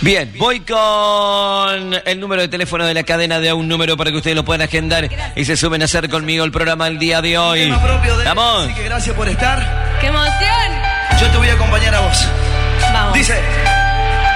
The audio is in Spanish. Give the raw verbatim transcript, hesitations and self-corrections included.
Bien, voy con el número de teléfono de la cadena de A Un Número para que ustedes lo puedan agendar y se sumen a hacer conmigo el programa el día de hoy. Tema propio de él, ¡vamos! así que gracias por estar. ¡Qué emoción! Yo te voy a acompañar a vos. Vamos. Dice...